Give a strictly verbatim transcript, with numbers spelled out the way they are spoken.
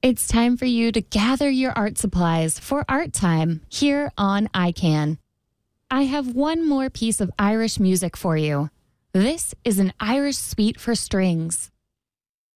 It's time for you to gather your art supplies for art time here on I CAN. I have one more piece of Irish music for you. This is an Irish suite for strings.